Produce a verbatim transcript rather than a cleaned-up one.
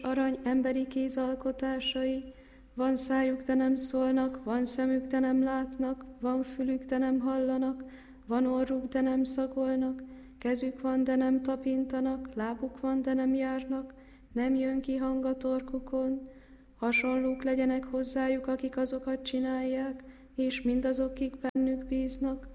arany emberi kéz alkotásai, van szájuk, de nem szólnak, van szemük, de nem látnak, van fülük, de nem hallanak, van orruk, de nem szagolnak, kezük van, de nem tapintanak, lábuk van, de nem járnak, nem jön ki hang a torkukon. Hasonlók legyenek hozzájuk, akik azokat csinálják, és mindazok, akik bennük bíznak,